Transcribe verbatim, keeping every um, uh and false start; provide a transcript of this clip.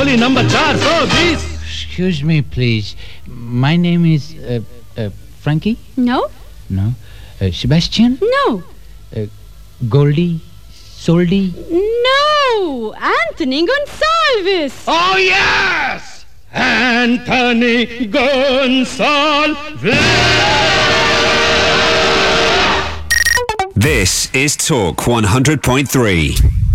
गली नंबर चार सौ बीस. Excuse me, please. My name is uh, uh, Frankie? No. No. Uh, Sebastian? No. Uh, Goldie? Soldi? No. Anthony Gonsalves. Oh, yes! Anthony Gonsalves! This is Talk one hundred point three.